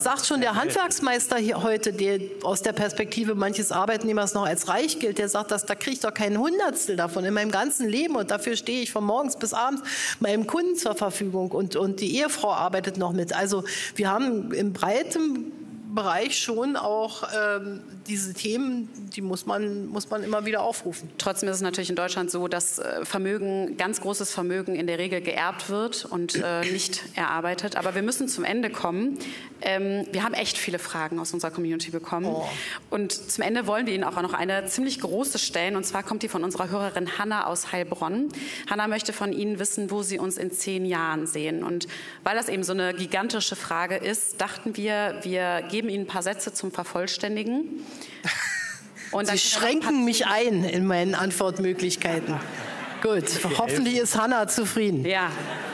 Sagt schon der Handwerksmeister hier heute, der aus der Perspektive manches Arbeitnehmers noch als reich gilt, der sagt, da kriege ich doch kein Hundertstel davon in meinem ganzen Leben und dafür stehe ich von morgens bis abends meinem Kunden zur Verfügung und die Ehefrau arbeitet noch mit. Also wir haben im breiten Bereich schon auch diese Themen, die muss man immer wieder aufrufen. Trotzdem ist es natürlich in Deutschland so, dass Vermögen, ganz großes Vermögen in der Regel geerbt wird und nicht erarbeitet. Aber wir müssen zum Ende kommen. Wir haben echt viele Fragen aus unserer Community bekommen. Oh. Und zum Ende wollen wir Ihnen auch noch eine ziemlich große stellen. Und zwar kommt die von unserer Hörerin Hanna aus Heilbronn. Hanna möchte von Ihnen wissen, wo Sie uns in 10 Jahren sehen. Und weil das eben so eine gigantische Frage ist, dachten wir geben Ihnen ein paar Sätze zum Vervollständigen. Und Sie schränken mich ein in meinen Antwortmöglichkeiten. Gut, hoffentlich ist Hanna zufrieden. Ja.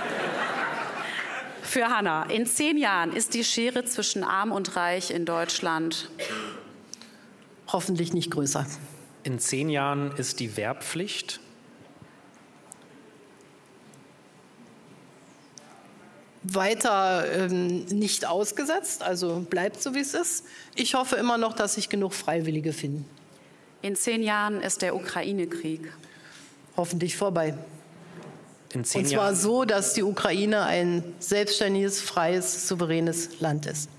Für Hanna, in 10 Jahren ist die Schere zwischen Arm und Reich in Deutschland hoffentlich nicht größer. In 10 Jahren ist die Wehrpflicht weiter nicht ausgesetzt, also bleibt so, wie es ist. Ich hoffe immer noch, dass sich genug Freiwillige finden. In 10 Jahren ist der Ukraine-Krieg hoffentlich vorbei. In 10 Und zwar Jahren so, dass die Ukraine ein selbstständiges, freies, souveränes Land ist.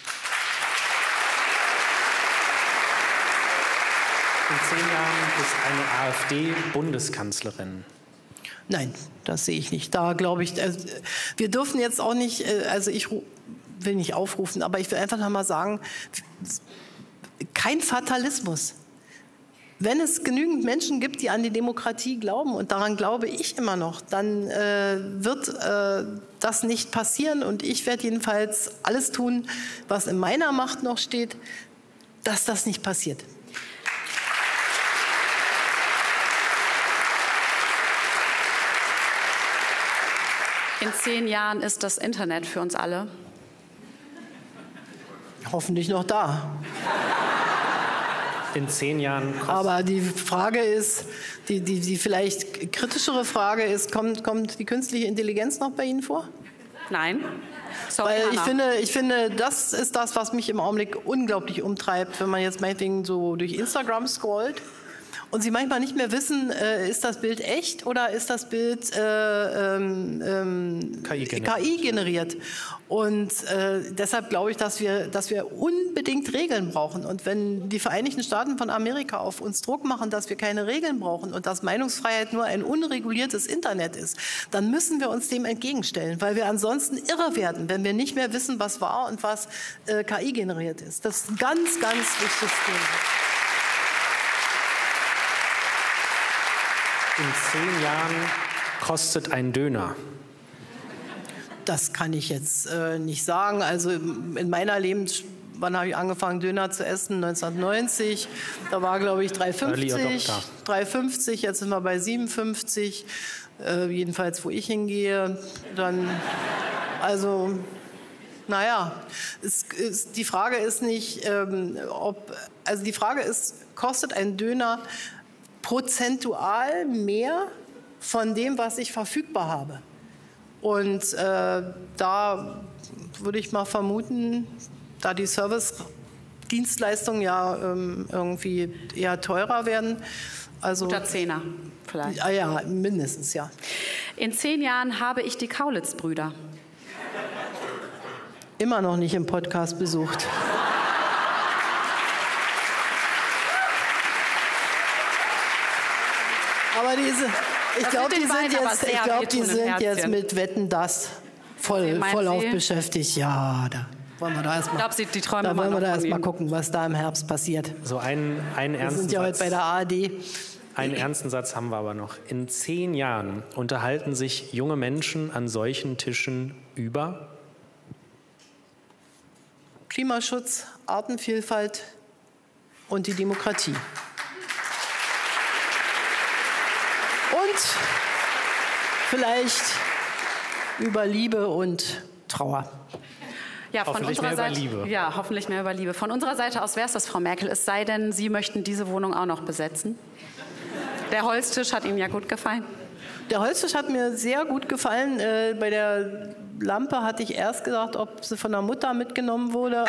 In 10 Jahren ist eine AfD-Bundeskanzlerin. Nein, das sehe ich nicht. Da glaube ich, wir dürfen jetzt auch nicht, also ich will nicht aufrufen, aber ich will einfach noch mal sagen, kein Fatalismus. Wenn es genügend Menschen gibt, die an die Demokratie glauben, und daran glaube ich immer noch, dann wird das nicht passieren. Und ich werde jedenfalls alles tun, was in meiner Macht noch steht, dass das nicht passiert. In 10 Jahren ist das Internet für uns alle hoffentlich noch da. In 10 Jahren. Aber die Frage ist, die vielleicht kritischere Frage ist, kommt die künstliche Intelligenz noch bei Ihnen vor? Nein. Sorry, weil ich finde, das ist das, was mich im Augenblick unglaublich umtreibt, wenn man jetzt meinetwegen so durch Instagram scrollt und Sie manchmal nicht mehr wissen, ist das Bild echt oder ist das Bild KI generiert. Und deshalb glaube ich, dass wir unbedingt Regeln brauchen. Und wenn die Vereinigten Staaten von Amerika auf uns Druck machen, dass wir keine Regeln brauchen und dass Meinungsfreiheit nur ein unreguliertes Internet ist, dann müssen wir uns dem entgegenstellen, weil wir ansonsten irre werden, wenn wir nicht mehr wissen, was wahr und was KI generiert ist. Das ist ein ganz, ganz wichtiges Thema. In 10 Jahren kostet ein Döner. Das kann ich jetzt nicht sagen. Also in meiner wann habe ich angefangen, Döner zu essen? 1990. Da war, glaube ich, 3,50. 3,50, jetzt sind wir bei 7,50. Jedenfalls, wo ich hingehe. Dann, also, naja, die Frage ist nicht, die Frage ist, kostet ein Döner prozentual mehr von dem, was ich verfügbar habe? Und da würde ich mal vermuten, da die Service-Dienstleistungen ja irgendwie eher teurer werden. Also, guter Zehner vielleicht. Ja, mindestens, ja. In 10 Jahren habe ich die Kaulitz-Brüder. Immer noch nicht im Podcast besucht. Aber ich glaube, die sind jetzt mit Wetten, das voll auf beschäftigt. Ja, da wollen wir da erstmal gucken, was da im Herbst passiert. So einen ernsten Wir sind ja heute bei der ARD. Einen ernsten Satz haben wir aber noch. In 10 Jahren unterhalten sich junge Menschen an solchen Tischen über Klimaschutz, Artenvielfalt und die Demokratie. Und vielleicht über Liebe und Trauer. Ja, hoffentlich mehr über Liebe. Ja, hoffentlich mehr über Liebe. Von unserer Seite aus wäre es das, Frau Merkel. Es sei denn, Sie möchten diese Wohnung auch noch besetzen. Der Holztisch hat Ihnen ja gut gefallen. Der Holztisch hat mir sehr gut gefallen. Bei der Lampe hatte ich erst gedacht, ob sie von der Mutter mitgenommen wurde.